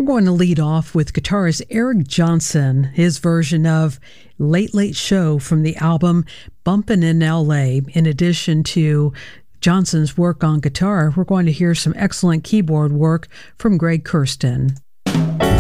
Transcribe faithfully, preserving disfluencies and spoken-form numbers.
We're going to lead off with guitarist Eric Johnson, his version of Late Late Show from the album Bumpin' in L A. In addition to Johnson's work on guitar, we're going to hear some excellent keyboard work from Greg Kurstin.